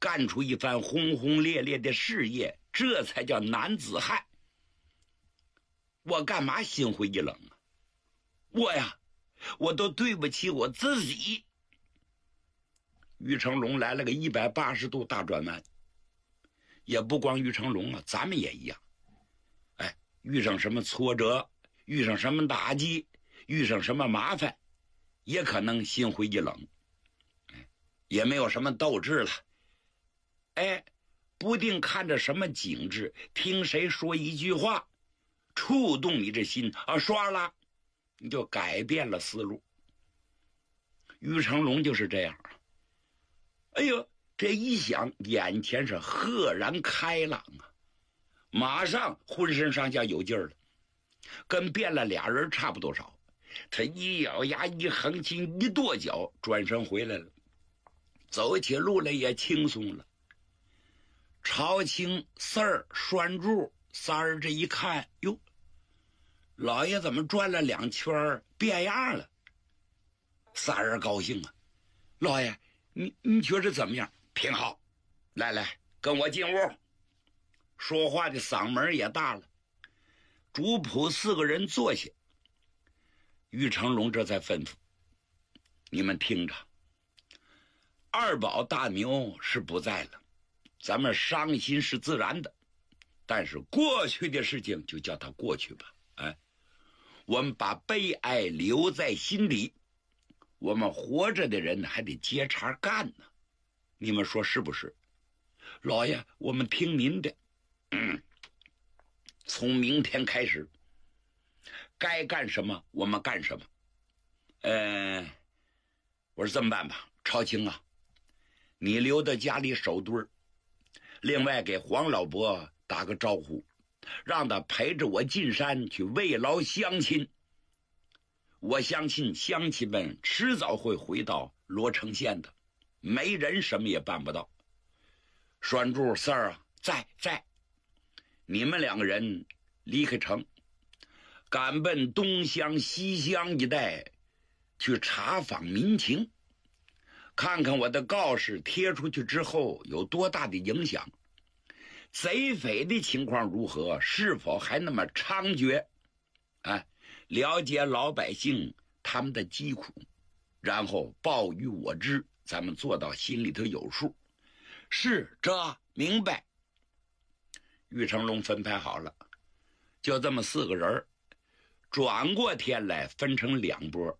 干出一番轰轰烈烈的事业，这才叫男子汉。我干嘛心灰意冷啊？我都对不起我自己。于成龙来了个180度大转弯，也不光于成龙啊，咱们也一样。遇上什么挫折，遇上什么打击，遇上什么麻烦，也可能心灰意冷，也没有什么斗志了。不定看着什么景致，听谁说一句话，触动你这心啊，唰啦，你就改变了思路。于成龙就是这样。这一想，眼前是赫然开朗啊，马上浑身上下有劲儿了，跟变了俩人差不多少。他一咬牙，一横心，一跺脚，转身回来了，走起路来也轻松了。朝清、四儿、栓柱三儿这一看，哟，老爷怎么转了2圈变样了？三儿高兴啊，老爷你觉着怎么样？挺好，来跟我进屋。说话的嗓门也大了。主仆4个人坐下，于成龙这才吩咐：你们听着，二宝大牛是不在了，咱们伤心是自然的，但是过去的事情就叫它过去吧。我们把悲哀留在心里，我们活着的人还得接茬干呢，你们说是不是？老爷，我们听您的。从明天开始，该干什么我们干什么。我说这么办吧，朝清啊，你留到家里守堆儿，另外给黄老伯打个招呼，让他陪着我进山去慰劳乡亲。我相信乡亲们迟早会回到罗城县的，没人什么也办不到。栓柱、四儿啊，在，你们2个人离开城，赶奔东乡西乡一带去查访民情，看看我的告示贴出去之后有多大的影响，贼匪的情况如何，是否还那么猖獗，了解老百姓他们的疾苦，然后报于我知，咱们做到心里头有数。是，这明白。于成龙分派好了，就这么4个人，转过天来分成2波。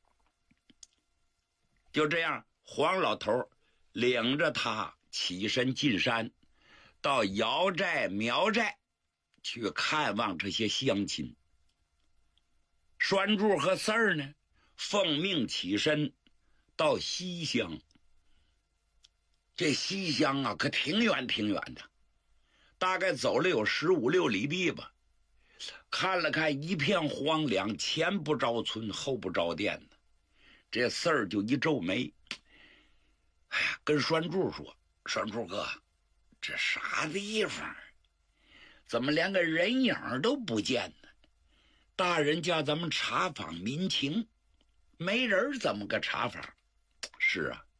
就这样，黄老头领着他起身进山，到姚寨、苗寨去看望这些乡亲。栓柱和四儿呢，奉命起身到西乡。这西乡啊，可挺远的，大概走了有15、16里地吧。看了看一片荒凉，前不着村后不着店的，这四儿就一皱眉，跟栓柱说：栓柱哥，这啥地方？怎么连个人影都不见呢？大人叫咱们查访民情，没人怎么个查法？是啊，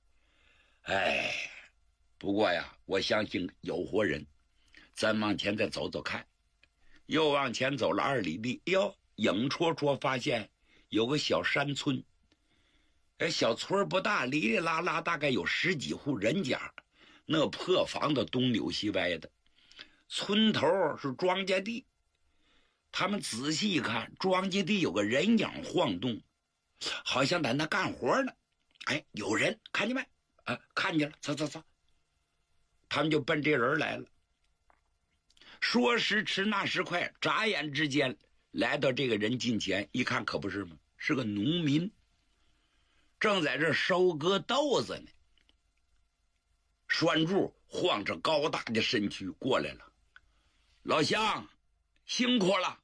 不过呀，我相信有活人。咱往前再走走看。又往前走了2里地，影绰绰发现有个小山村。小村不大，哩哩啦啦大概有10几户人家，那破房子东扭西歪的。村头是庄稼地，他们仔细一看，庄稼地有个人影晃动，好像在那干活呢。有人看见没？看见了，走，他们就奔这人来了。说时迟，那时快，眨眼之间来到这个人近前，一看可不是吗？是个农民，正在这收割豆子呢。栓柱晃着高大的身躯过来了：老乡，辛苦了。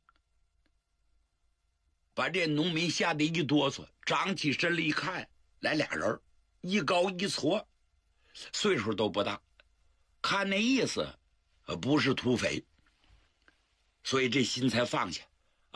把这农民吓得一哆嗦，长起身来一看，来俩人，一高一矬，岁数都不大，看那意思不是土匪，所以这心才放下。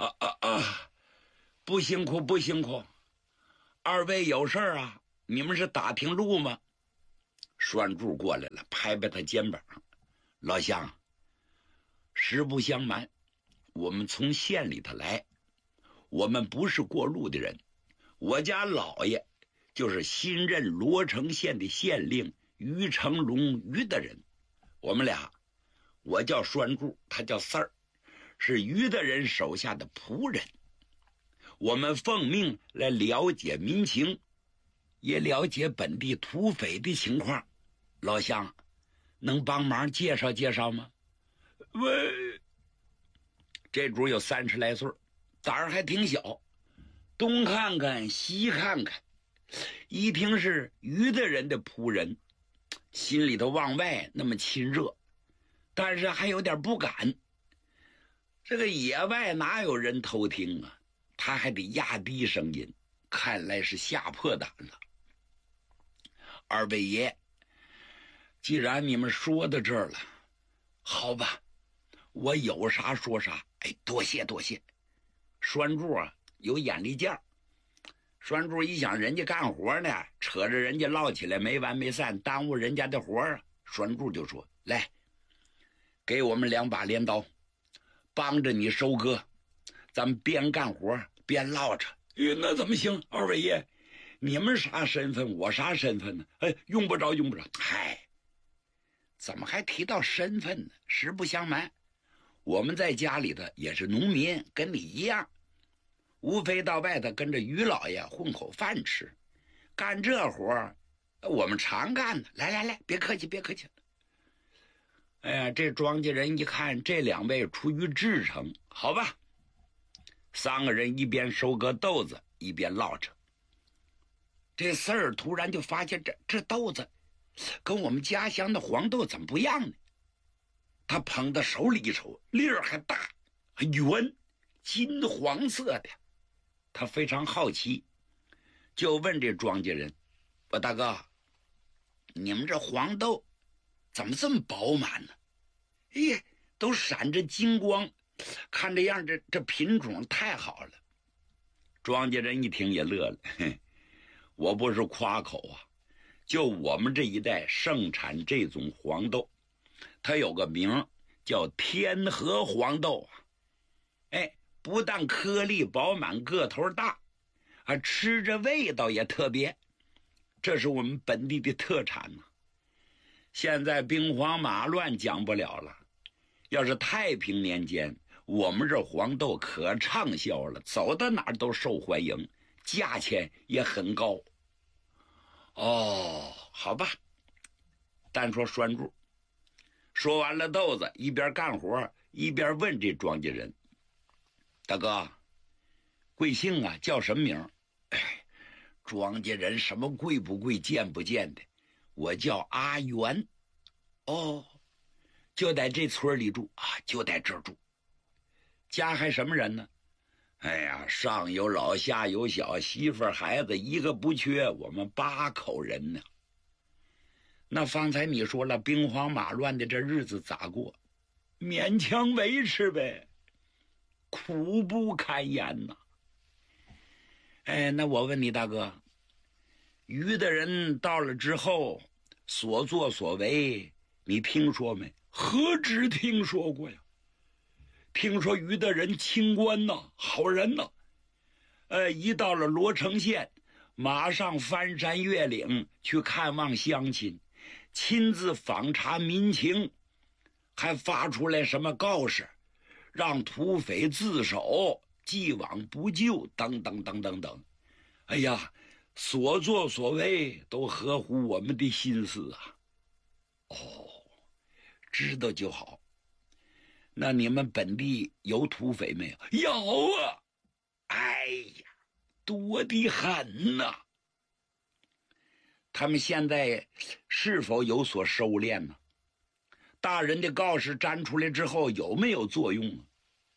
不辛苦，二位有事啊？你们是打听路吗？ 栓柱过来了，拍拍他肩膀：“老乡，实不相瞒，我们从县里头来，我们不是过路的人。我家老爷就是新任罗城县的县令于成龙于大人。我们俩，我叫栓柱，他叫四儿，是于大人手下的仆人。我们奉命来了解民情，也了解本地土匪的情况。老乡，能帮忙介绍介绍吗？”喂，这主有30来岁，胆儿还挺小，东看看西看看，一听是于大人的仆人，心里头往外那么亲热，但是还有点不敢。这个野外哪有人偷听啊？他还得压低声音，看来是吓破胆了。二位爷，既然你们说到这儿了，好吧，我有啥说啥。哎，多谢多谢。栓柱啊，有眼力劲儿。栓柱一想，人家干活呢，扯着人家唠起来没完没散，耽误人家的活啊。栓柱就说：“来，给我们2把镰刀，帮着你收割，咱们边干活边唠着。”那怎么行？二位爷，你们啥身份，我啥身份呢？哎，用不着用不着。嗨，怎么还提到身份呢？实不相瞒，我们在家里头也是农民，跟你一样，无非到外头跟着于老爷混口饭吃，干这活我们常干的。来来来，别客气别客气。哎呀，这庄稼人一看这2位出于至诚，好吧，3个人一边收割豆子一边唠着。这四儿突然就发现这豆子跟我们家乡的黄豆怎么不一样呢？他捧到手里一瞅，粒儿还大还圆，金黄色的。他非常好奇，就问这庄稼人：“我大哥，你们这黄豆怎么这么饱满呢？哎，都闪着金光，看这样这品种太好了。”庄稼人一听也乐了：“我不是夸口啊，就我们这一带盛产这种黄豆，它有个名叫天河黄豆啊。哎，不但颗粒饱满，个头大，吃着味道也特别，这是我们本地的特产呢。现在兵荒马乱讲不了了，要是太平年间，我们这黄豆可畅销了，走到哪儿都受欢迎，价钱也很高。”哦，好吧。单说栓柱，说完了豆子，一边干活一边问这庄稼人：“大哥，贵姓啊？叫什么名？”庄稼人什么贵不贵贱不贱的，我叫阿元。哦，就在这村里住啊？就在这儿住。家还什么人呢？哎呀，上有老下有小，媳妇孩子一个不缺，我们8口人呢。那方才你说了，兵荒马乱的这日子咋过？勉强维持呗，苦不堪言呐。哎，那我问你大哥，于大人到了之后所作所为，你听说没？何止听说过呀？听说于大人清官呐，好人呐。一到了罗城县，马上翻山越岭去看望乡亲，亲自访查民情，还发出来什么告示，让土匪自首，既往不咎，等等等等等。哎呀，所作所为都合乎我们的心思啊。哦，知道就好。那你们本地有土匪没有？有啊。哎呀，多得很呐。他们现在是否有所收敛呢？大人的告示粘出来之后有没有作用啊？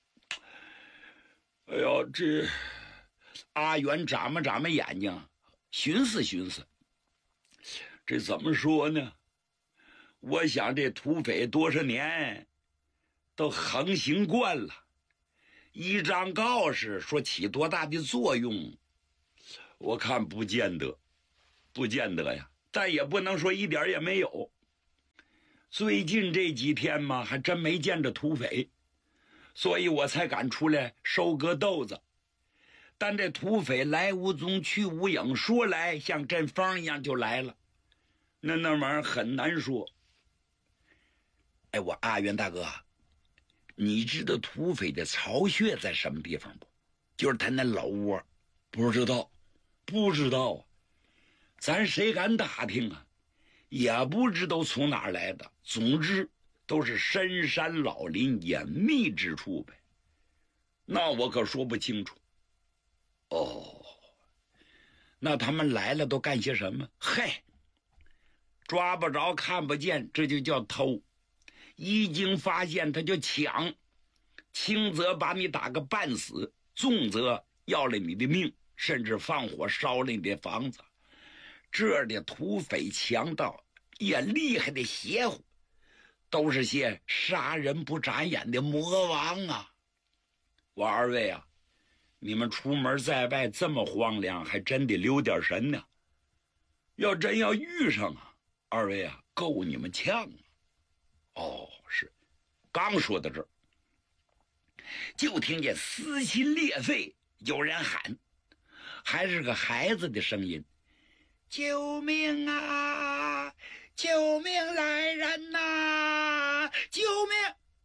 哎呀，这阿元眨巴眨巴眼睛，寻思寻思，这怎么说呢？我想这土匪多少年都横行惯了，一张告示说起多大的作用，我看不见得呀。 但也不能说一点也没有。最近这几天嘛，还真没见着土匪，所以我才敢出来收割豆子。但这土匪来无踪去无影，说来像阵风一样就来了，那玩意儿很难说。哎，我阿元大哥，你知道土匪的巢穴在什么地方不？就是他那老窝。不知道，不知道啊，咱谁敢打听啊？也不知道从哪儿来的，总之都是深山老林隐秘之处呗。那我可说不清楚。哦，那他们来了都干些什么？嘿，抓不着看不见，这就叫偷。一经发现他就抢，轻则把你打个半死，重则要了你的命，甚至放火烧了你的房子。这的土匪强盗也厉害的邪乎，都是些杀人不眨眼的魔王啊！我二位啊，你们出门在外这么荒凉，还真得留点神呢。要真要遇上啊，二位啊，够你们呛啊！哦，是，刚说到这儿，就听见撕心裂肺有人喊，还是个孩子的声音：“救命啊！救命来人呐！救命！”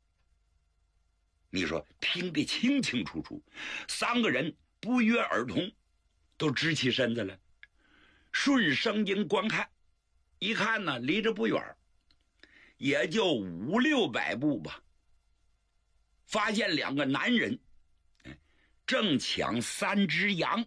你说听得清清楚楚，3个人不约而同都直起身子来，顺声音观看，一看呢，离着不远，也就500-600步吧，发现2个男人正抢3只羊，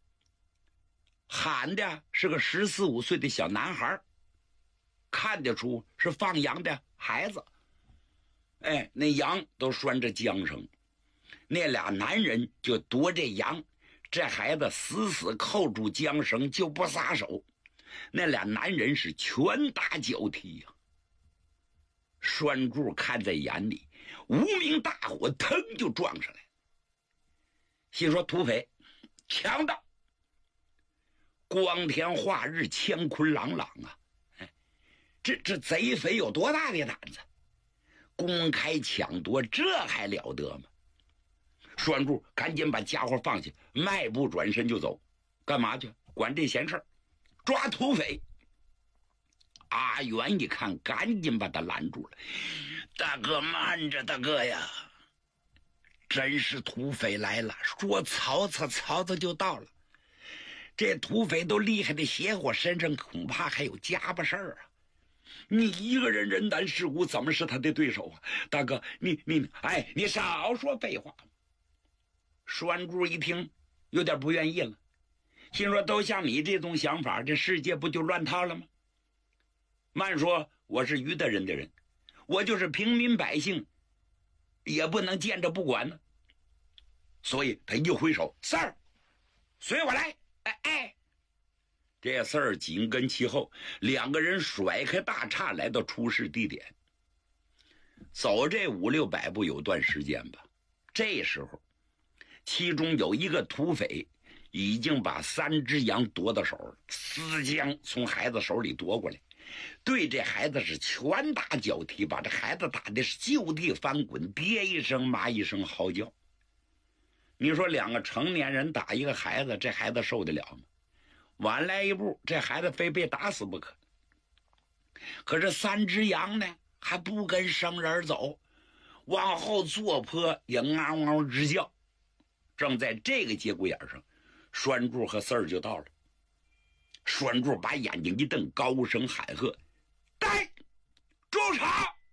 喊的是个14-15岁的小男孩，看得出是放羊的孩子。哎，那羊都拴着缰绳，那俩男人就夺这羊，这孩子死死扣住缰绳就不撒手，那俩男人是拳打脚踢呀。栓柱看在眼里，无名大火腾就撞上来，心说土匪强盗，光天化日，乾坤朗朗啊！这贼匪有多大的胆子？公开抢夺，这还了得吗？栓柱赶紧把家伙放下，迈步转身就走。干嘛去？管这闲事儿，抓土匪。阿元一看，赶紧把他拦住了。大哥慢着，大哥呀，真是土匪来了，说曹操就到了。这土匪都厉害的邪乎，身上恐怕还有家巴事儿啊！你一个人人单势孤，怎么是他的对手啊？大哥，你少说废话。栓柱一听，有点不愿意了，心说都像你这种想法，这世界不就乱套了吗？慢说我是于大人的人，我就是平民百姓，也不能见着不管呢。所以他一挥手，四儿，随我来。哎，这四儿紧跟其后，2个人甩开大叉来到出事地点。走这500-600步有段时间吧，这时候其中有一个土匪已经把3只羊夺到手了，撕将从孩子手里夺过来，对这孩子是拳打脚踢，把这孩子打的是就地翻滚，爹一声妈一声嚎叫。你说2个成年人打一个孩子，这孩子受得了吗？晚来一步，这孩子非被打死不可。可是3只羊呢，还不跟生人走，往后坐坡也嗷嗷直叫。正在这个节骨眼上，栓柱和四儿就到了。栓柱把眼睛一瞪，高声喊喝：“待住手！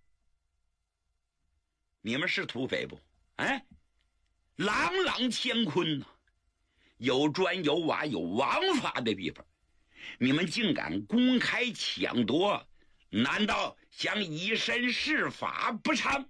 你们是土匪不？哎，朗朗乾坤呐，有砖有瓦有王法的地方，你们竟敢公开抢夺，难道想以身试法不成？”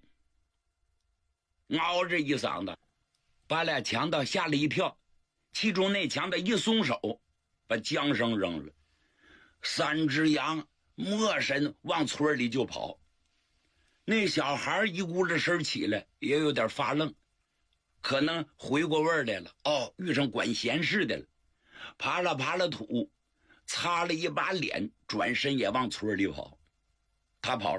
嗷着一嗓子，把俩强盗吓了一跳，其中那强盗一松手，把缰绳扔了，3只羊没身往村里就跑。那小孩一咕噜身起来，也有点发愣，可能回过味儿来了，遇上管闲事的了，爬了土， 擦了一把脸，转身也往村里跑。他跑